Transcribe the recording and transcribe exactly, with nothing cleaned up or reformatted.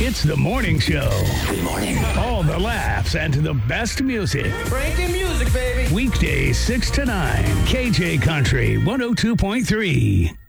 It's the morning show. Good morning. All the laughs and the best music. Breaking music, baby. Weekdays six to nine. K J Country one oh two point three.